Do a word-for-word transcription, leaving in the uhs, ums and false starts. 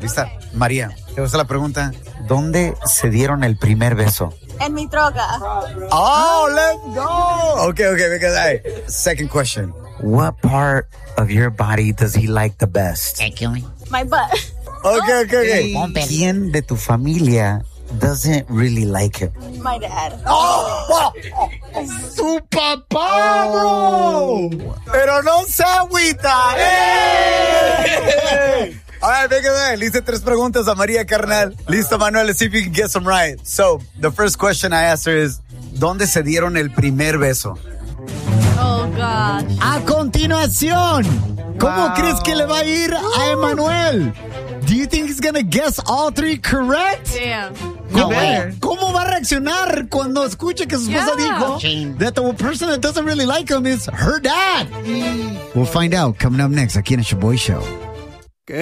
¿Lista? María, ¿te gusta la pregunta? ¿Dónde se dieron el primer beso? En mi troca. Oh, let's go. Okay, okay, because I... Second question. What part of your body does he like the best? My butt. Okay, okay, okay. ¿Quién de tu familia doesn't really like him? My dad. ¡Oh! ¡Su papá, bro! ¡Pero no se agüita! ¡Eh! All right, venga, venga. Le hice tres preguntas a María, carnal. Listo, Manuel. Let's see if you can get some right. So, the first question I asked her is, ¿dónde se dieron el primer beso? Oh, gosh. A continuación, ¿cómo Wow. crees que le va a ir a Emanuel? Do you think he's gonna guess all three correct? Damn. ¿Cómo, better. ¿Cómo va a reaccionar cuando escuche que su esposa Yeah. dijo that the person that doesn't really like him is her dad? We'll find out coming up next aquí en el Shaboy Show.